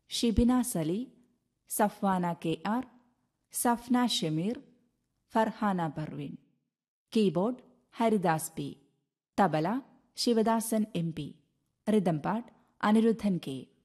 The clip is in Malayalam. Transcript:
Shibina Sali, Safwana KR, Safna Shameer, Farhana Parveen. Keyboard Haridas P. Tabla Sivadasan MP. Rhythm പാട്ട് അനിരുദ്ധൻ K.